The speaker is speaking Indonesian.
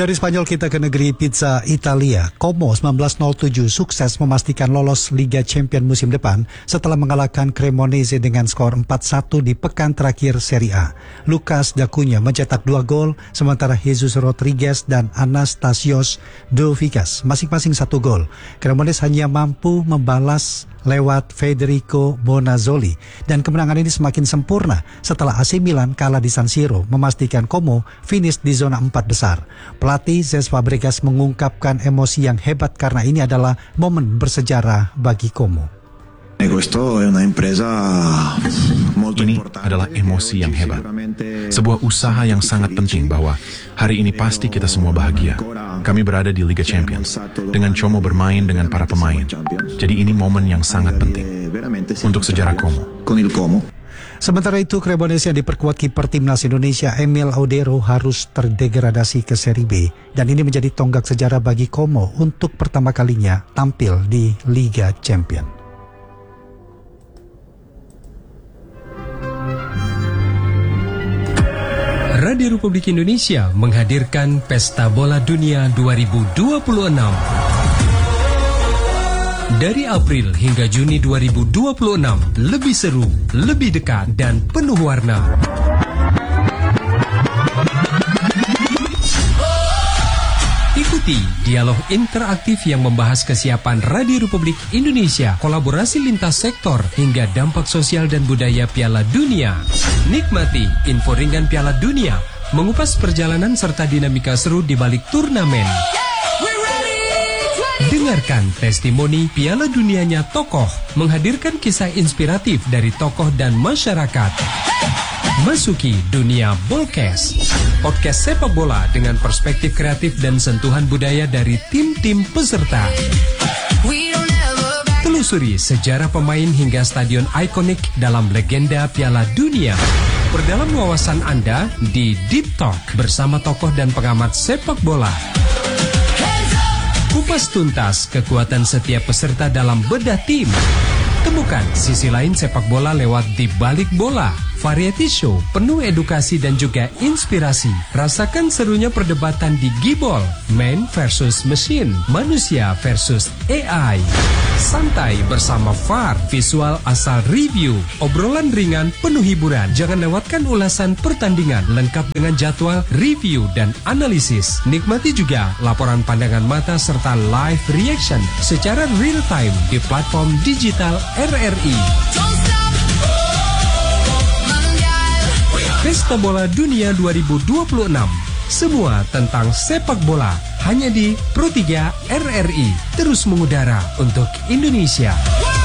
Dari Spanyol kita ke negeri pizza Italia. Como 1907 sukses memastikan lolos Liga Champions musim depan setelah mengalahkan Cremonese dengan skor 4-1 di pekan terakhir Serie A. Lucas Dacunya mencetak 2 gol, sementara Jesus Rodriguez dan Anastasios Douvikas masing-masing 1 gol. Cremonese hanya mampu membalas lewat Federico Bonazzoli, dan kemenangan ini semakin sempurna setelah AC Milan kalah di San Siro, memastikan Como finish di zona 4 besar. Pelatih Cesc Fabregas mengungkapkan emosi yang hebat karena ini adalah momen bersejarah bagi Como. Ini adalah emosi yang hebat. Sebuah usaha yang sangat penting bahwa hari ini pasti kita semua bahagia. Kami berada di Liga Champions dengan Como bermain dengan para pemain. Jadi ini momen yang sangat penting untuk sejarah Como. Sementara itu, Cremonese yang diperkuat kiper timnas Indonesia Emil Audero harus terdegradasi ke Serie B, dan ini menjadi tonggak sejarah bagi Como untuk pertama kalinya tampil di Liga Champions. Radio Republik Indonesia menghadirkan Pesta Bola Dunia 2026. Dari April hingga Juni 2026, lebih seru, lebih dekat, dan penuh warna. Ikuti dialog interaktif yang membahas kesiapan Radio Republik Indonesia, kolaborasi lintas sektor, hingga dampak sosial dan budaya Piala Dunia. Nikmati info ringan Piala Dunia, mengupas perjalanan serta dinamika seru di balik turnamen. Dengarkan testimoni Piala Dunianya tokoh, menghadirkan kisah inspiratif dari tokoh dan masyarakat. Masuki dunia Bolkes, podcast sepak bola dengan perspektif kreatif dan sentuhan budaya dari tim-tim peserta. Telusuri sejarah pemain hingga stadion ikonik dalam legenda Piala Dunia. Perdalam wawasan Anda di Deep Talk bersama tokoh dan pengamat sepak bola. Kupas tuntas kekuatan setiap peserta dalam bedah tim. Temukan sisi lain sepak bola lewat Di Balik Bola, variety show penuh edukasi dan juga inspirasi. Rasakan serunya perdebatan di Gibol, man versus machine, manusia versus AI. Santai bersama VAR, visual asal review, obrolan ringan penuh hiburan. Jangan lewatkan ulasan pertandingan lengkap dengan jadwal, review, dan analisis. Nikmati juga laporan pandangan mata serta live reaction secara real time di platform digital RRI. Pesta Bola Dunia 2026. Semua tentang sepak bola hanya di Pro 3 RRI. Terus mengudara untuk Indonesia.